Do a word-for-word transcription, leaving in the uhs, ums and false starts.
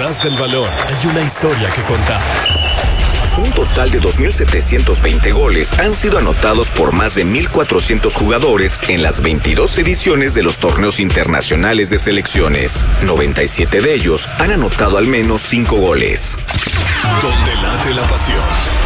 Detrás del balón hay una historia que contar. Un total de dos mil setecientos veinte goles han sido anotados por más de mil cuatrocientos jugadores en las veintidós ediciones de los torneos internacionales de selecciones. noventa y siete de ellos han anotado al menos cinco goles. Donde late la pasión.